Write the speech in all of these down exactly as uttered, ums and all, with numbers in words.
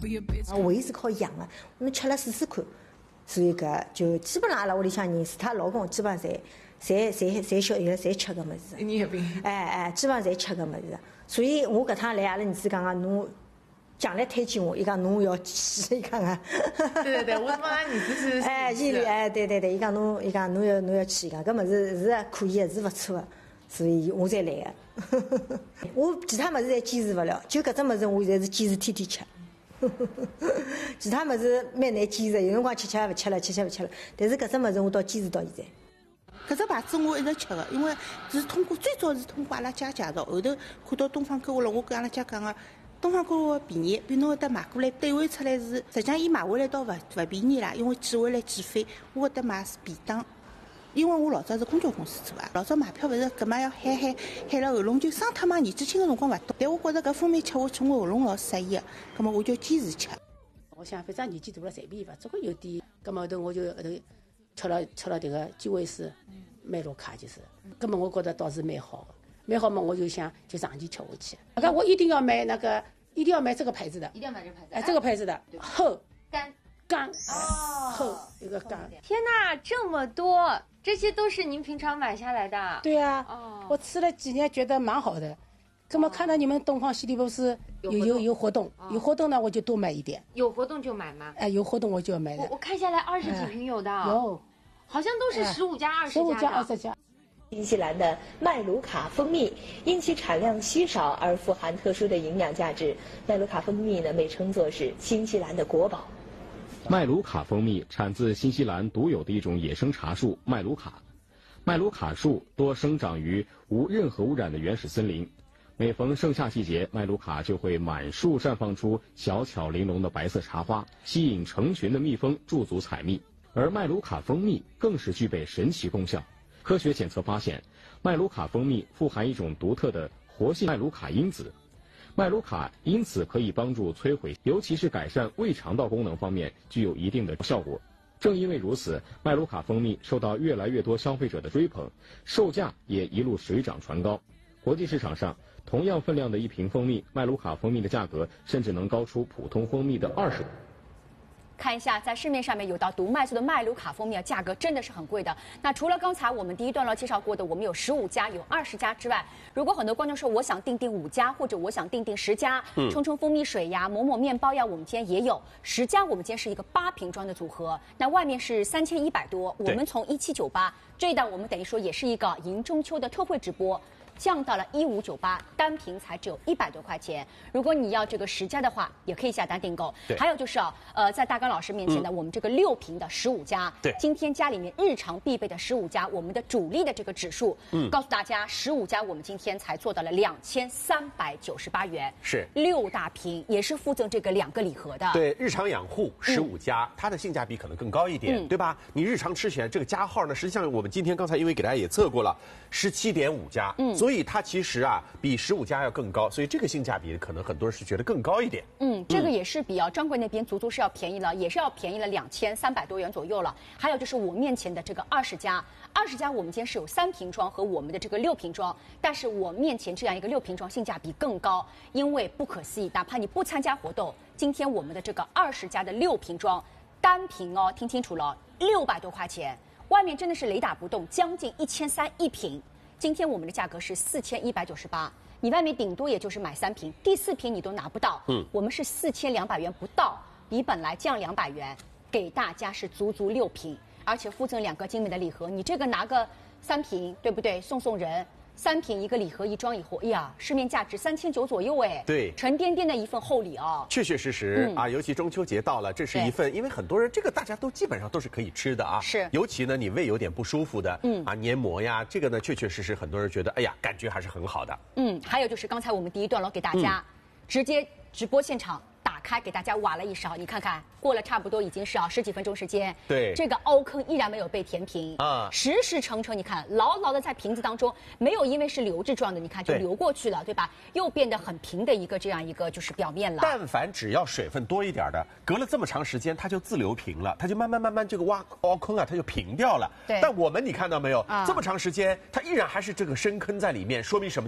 胃是靠养的，侬吃了试试看。所以搿就基本上阿拉屋里向人，除脱老公，基本上侪侪侪侪晓得侪吃搿物事。 你也病。 哎哎，基本上侪吃搿物事。所以我搿趟来，阿拉儿子讲讲侬。强烈推荐我，伊讲侬要去，伊讲啊。 对对对，我是帮俺儿子是。 哎，伊哎，对对对，伊讲侬，伊讲侬要侬要去，伊讲搿物事是可以的，是勿错的，所以我才来的。我其他物事侪坚持勿了，就搿只物事我现在是坚持天天吃。其他物事蛮难坚持，有辰光吃吃勿吃了，吃吃勿吃了，但是搿只物事我到坚持到现在。 搿只牌子我一直吃的，因为是通过最早是通过阿拉姐介绍，后头看到东方购物了，我跟阿拉姐讲个。东方购物便宜，比侬搿搭买过来兑换出来是，实际上伊买回来倒勿勿便宜啦，因为寄回来寄费，我搿搭买是便当。因为我老早是公交公司做啊，老早买票勿是搿么要喊喊喊了喉咙就伤脱嘛，年纪轻个辰光勿懂，但我觉着搿方面吃下去我喉咙老适宜个，搿么我就坚持吃。 我想反正年纪大了随便伐，总归有点，搿么后头我就后头吃了吃了迭个基维斯麦卢卡就是，搿么我觉着倒是蛮好个。蛮好嘛，我就想就长期吃下去。那个我一定要买那个，一定要买这个牌子的， 一定要买这个牌子。 哎，这个牌子的厚干干哦， 厚一个干。 天哪，这么多，这些都是您平常买下来的？ 对呀，哦，我吃了几年，觉得蛮好的。那么看到你们东方西丽布斯有有有活动，有活动呢，我就多买一点。 有活动就买吗？ 哎，有活动我就要买的。 我我看下来二十几瓶有的， 有， 好像都是十五加二十加。 十五加二十加。 新西兰的麦卢卡蜂蜜，因其产量稀少而富含特殊的营养价值。麦卢卡蜂蜜呢，被称作是新西兰的国宝。 麦卢卡蜂蜜产自新西兰独有的一种野生茶树麦卢卡。麦卢卡树多生长于无任何污染的原始森林。每逢盛夏季节，麦卢卡就会满树绽放出小巧玲珑的白色茶花，吸引成群的蜜蜂驻足采蜜。而麦卢卡蜂蜜更是具备神奇功效。科学检测发现，麦卢卡蜂蜜富含一种独特的活性麦卢卡因子，麦卢卡因此可以帮助摧毁，尤其是改善胃肠道功能方面具有一定的效果。正因为如此，麦卢卡蜂蜜受到越来越多消费者的追捧，售价也一路水涨船高。国际市场上，同样分量的一瓶蜂蜜，麦卢卡蜂蜜的价格甚至能高出普通蜂蜜的二十倍。 看一下，在市面上面有到独卖素的麦卢卡蜂蜜，价格真的是很贵的。那除了刚才我们第一段落介绍过的，我们有十五家、有二十家之外，如果很多观众说我想订订五家，或者我想订订十家，嗯，冲冲蜂蜜水呀、抹抹面包呀，我们今天也有十家。我们今天是一个八瓶装的组合，那外面是三千一百多，我们从一七九八这一档，我们等于说也是一个迎中秋的特惠直播。降到了一五九八，单瓶才只有一百多块钱。如果你要这个十家的话，也可以下单订购。还有就是啊，呃，在大刚老师面前呢，嗯、我们这个六瓶的十五加，对，今天家里面日常必备的十五加，我们的主力的这个指数，嗯，告诉大家，十五加我们今天才做到了两千三百九十八元， 是六大瓶，也是附赠这个两个礼盒的。 对，日常养护十五加，它的性价比可能更高一点，嗯、对吧？你日常吃起来这个加号呢，实际上我们今天刚才因为给大家也测过了，十七点五加，嗯。所以它其实啊比十五加要更高，所以这个性价比可能很多人是觉得更高一点。 嗯，这个也是比啊专柜那边足足是要便宜了，也是要便宜了两千三百多元左右了。还有就是我面前的这个二十加，二十加我们今天是有三瓶装和我们的这个六瓶装，但是我面前这样一个六瓶装性价比更高，因为不可思议，哪怕你不参加活动，今天我们的这个二十加的六瓶装单瓶哦，听清楚了，六百多块钱，外面真的是雷打不动，将近一千三一瓶。今天我们的价格是四千一百九十八，你外面顶多也就是买三瓶，第四瓶你都拿不到。嗯，我们是四千两百元不到，比本来降两百元，给大家是足足六瓶，而且附赠两个精美的礼盒。你这个拿个三瓶，对不对？送送人。三瓶一个礼盒一装以后，哎呀，市面价值三千九左右哎， 对， 沉甸甸的一份厚礼啊， 确确实实、嗯、啊，尤其中秋节到了，这是一份，因为很多人这个大家都基本上都是可以吃的啊， 是， 尤其呢你胃有点不舒服的，嗯啊黏膜呀，这个呢确确实实很多人觉得，哎呀，感觉还是很好的。 嗯，还有就是刚才我们第一段落给大家、嗯、直接直播现场。打开给大家挖了一勺，你看看，过了差不多已经是啊十几分钟时间， 对， 这个凹坑依然没有被填平啊，实实诚诚，你看牢牢的在瓶子当中，没有因为是流质状的，你看就流过去了， 对, 对吧？又变得很平的一个这样一个就是表面了。 但凡只要水分多一点的，隔了这么长时间，它就自流平了，它就慢慢慢慢这个挖凹坑啊，它就平掉了。 对。 但我们你看到没有？啊、这么长时间，它依然还是这个深坑在里面，说明什么呢？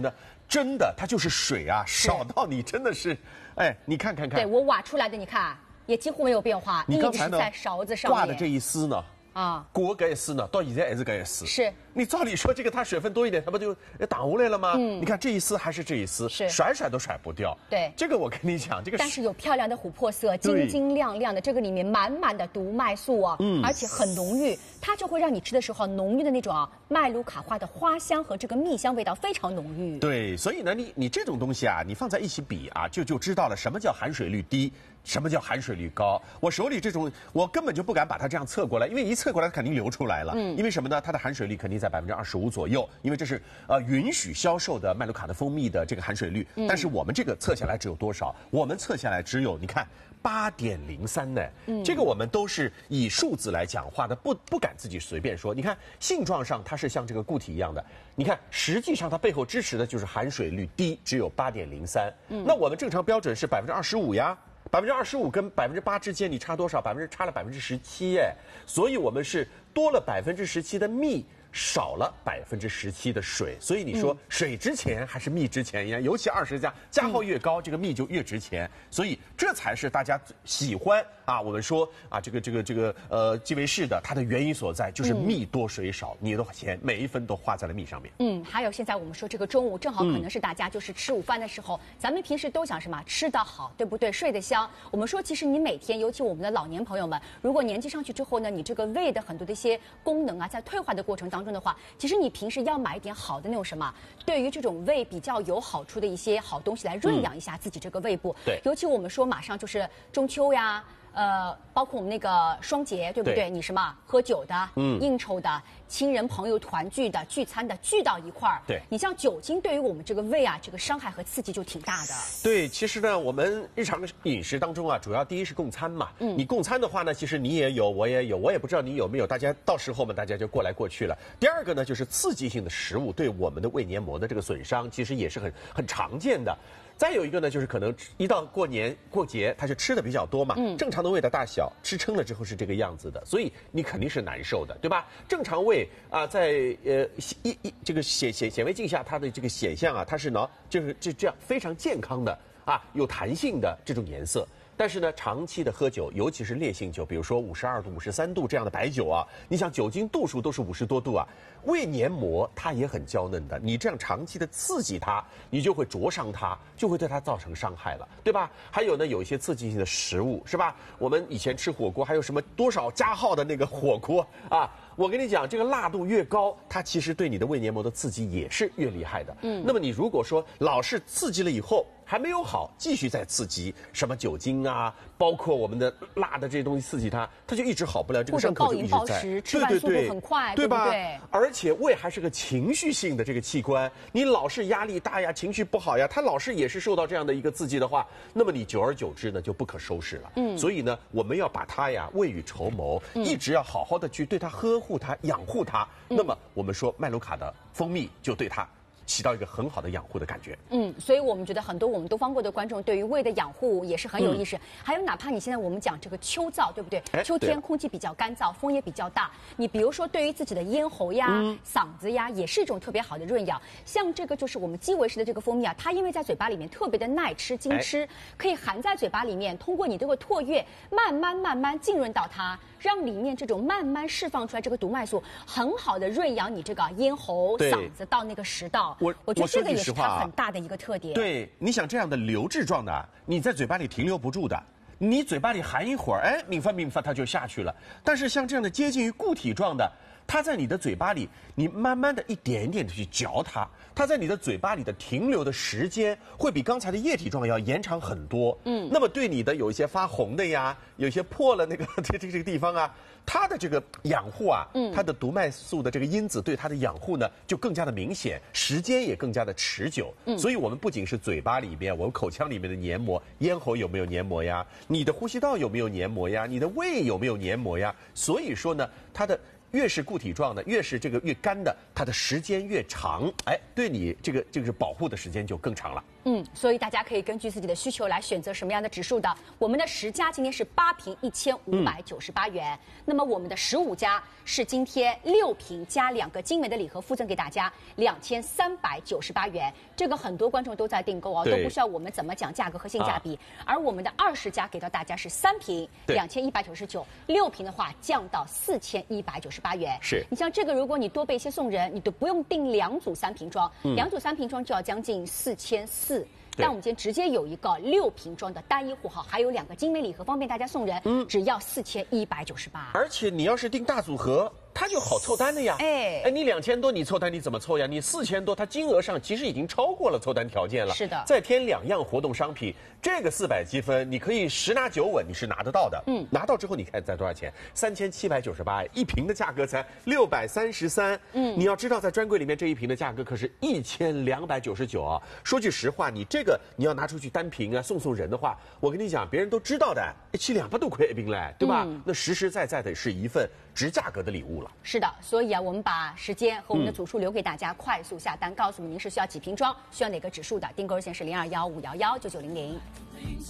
真的，它就是水啊，少到你真的是，哎，你看看看。 对我挖出来的，你看也几乎没有变化， 你刚才呢在勺子上面挂的这一丝呢？啊，裹搿一丝呢，到现在还是搿一丝。 是， 你照理说这个它水分多一点，它不就打下来了吗？嗯，你看这一丝还是这一丝， 是甩甩都甩不掉。 对， 这个我跟你讲，这个但是有漂亮的琥珀色，晶晶亮亮的，这个里面满满的毒麦素啊，嗯，而且很浓郁，它就会让你吃的时候浓郁的那种啊麦卢卡花的花香和这个蜜香味道非常浓郁。 对，所以呢，你你这种东西啊，你放在一起比啊，就就知道了什么叫含水率低。什么叫含水率高？我手里这种，我根本就不敢把它这样测过来，因为一测过来它肯定流出来了。嗯，因为什么呢？它的含水率肯定在百分之二十五左右，因为这是呃允许销售的麦卢卡的蜂蜜的这个含水率。嗯，但是我们这个测下来只有多少？我们测下来只有你看八点零三呢。嗯，这个我们都是以数字来讲话的，不不敢自己随便说。你看性状上它是像这个固体一样的，你看实际上它背后支持的就是含水率低，只有八点零三。嗯，那我们正常标准是百分之二十五呀。百分之二十五跟百分之八之间，你差多少？百分之差了百分之十七，哎，所以我们是多了百分之十七的蜜，少了百分之十七的水。所以你说、嗯、水值钱还是蜜值钱一样？尤其二十加加号越高、嗯，这个蜜就越值钱。所以这才是大家喜欢啊。我们说啊，这个这个这个呃基维士的它的原因所在，就是蜜多水少，嗯、你的钱每一分都花在了蜜上面。 嗯，还有现在我们说这个中午正好可能是大家就是吃午饭的时候，嗯、咱们平时都想什么吃得好，对不对？睡得香。我们说其实你每天，尤其我们的老年朋友们，如果年纪上去之后呢，你这个胃的很多的一些功能啊，在退化的过程当中的话，其实你平时要买一点好的那种什么，对于这种胃比较有好处的一些好东西来润养一下自己这个胃部。 对、嗯， 尤其我们说马上就是中秋呀。呃，包括我们那个双节，对不对？对你什么喝酒的、嗯，应酬的、亲人朋友团聚的、聚餐的，聚到一块儿。 对， 你像酒精对于我们这个胃啊，这个伤害和刺激就挺大的。 对，其实呢，我们日常饮食当中啊，主要第一是共餐嘛。嗯，你共餐的话呢，其实你也有，我也有，我也不知道你有没有，大家到时候嘛，大家就过来过去了。第二个呢，就是刺激性的食物对我们的胃黏膜的这个损伤，其实也是很很常见的。再有一个呢，就是可能一到过年过节，它是吃的比较多嘛，嗯，正常的胃的大小，吃撑了之后是这个样子的，所以你肯定是难受的，对吧？正常胃啊，在呃一一这个显显显微镜下，它的这个显像啊，它是呢就是就这样非常健康的啊，有弹性的这种颜色。但是呢，长期的喝酒，尤其是烈性酒，比如说五十二度、五十三度这样的白酒啊，你想酒精度数都是五十多度啊，胃黏膜它也很娇嫩的，你这样长期的刺激它，你就会灼伤它，就会对它造成伤害了，对吧？还有呢，有一些刺激性的食物，是吧？我们以前吃火锅，还有什么多少加号的那个火锅啊？我跟你讲，这个辣度越高，它其实对你的胃黏膜的刺激也是越厉害的。嗯，那么你如果说老是刺激了以后还没有好，继续再刺激，什么酒精啊，包括我们的辣的这些东西刺激它，它就一直好不了，这个伤口就一直在。 吃饭速度很快， 对吧？ 对， 而且胃还是个情绪性的这个器官，你老是压力大呀，情绪不好呀，它老是也是受到这样的一个刺激的话，那么你久而久之呢就不可收拾了。嗯，所以呢，我们要把它呀未雨绸缪，嗯、一直要好好的去对它呵护它、养护它。嗯、那么我们说麦卢卡的蜂蜜就对它起到一个很好的养护的感觉。 嗯，所以我们觉得很多我们东方过的观众对于胃的养护也是很有意识。嗯、还有，哪怕你现在我们讲这个秋燥，对不对？秋天空气比较干燥，风也比较大。你比如说，对于自己的咽喉呀、嗯、嗓子呀，也是一种特别好的润养。像这个就是我们基维士的这个蜂蜜啊，它因为在嘴巴里面特别的耐吃、经吃，可以含在嘴巴里面，通过你这个唾液慢慢慢慢浸润到它，让里面这种慢慢释放出来这个毒麦素，很好的润养你这个咽喉、嗓子到那个食道。 我我觉得这个也是它很大的一个特点。 对，你想这样的流质状的，你在嘴巴里停留不住的，你嘴巴里含一会儿，哎，抿发抿发它就下去了。但是像这样的接近于固体状的，它在你的嘴巴里，你慢慢的一点点的去嚼它，它在你的嘴巴里的停留的时间会比刚才的液体状要延长很多。嗯，那么对你的有一些发红的呀，有一些破了那个这这这个地方啊，它的这个养护啊，嗯，它的毒麦素的这个因子对它的养护呢，就更加的明显，时间也更加的持久。嗯，所以我们不仅是嘴巴里面，我们口腔里面的黏膜，咽喉有没有黏膜呀？你的呼吸道有没有黏膜呀？你的胃有没有黏膜呀？所以说呢，它的越是固体状的，越是这个越干的，它的时间越长，哎，对你这个这个是保护的时间就更长了。 嗯，所以大家可以根据自己的需求来选择什么样的指数的。我们的十加今天是八瓶一千五百九十八元，那么我们的十五加是今天六瓶加两个精美的礼盒附赠给大家两千三百九十八元。这个很多观众都在订购哦，都不需要我们怎么讲价格和性价比。啊、而我们的二十加给到大家是三瓶两千一百九十九，六瓶的话降到四千一百九十八元。 是你像这个，如果你多备一些送人，你都不用订两组三瓶装，嗯、两组三瓶装就要将近四千四。但我们今天直接有一个六瓶装的单一户号，还有两个精美礼盒，方便大家送人，嗯，只要四千一百九十八。 而且你要是订大组合，它就好凑单的呀。 哎哎，你两千多你凑单你怎么凑呀？你四千多，它金额上其实已经超过了凑单条件了。 是的， 再添两样活动商品，这个四百积分你可以十拿九稳，你是拿得到的。嗯，拿到之后你看才多少钱？三千七百九十八，一瓶的价格才六百三十三。嗯，你要知道在专柜里面这一瓶的价格可是一千两百九十九啊。说句实话，你这个你要拿出去单瓶啊送送人的话，我跟你讲，别人都知道的，一期两百多块一瓶嘞，对吧？嗯、那实实在在的是一份值价格的礼物了。 是的，所以啊，我们把时间和我们的组数留给大家，快速下单，告诉我们您是需要几瓶装，需要哪个指数的，订购热线是零二幺五幺幺九九零零。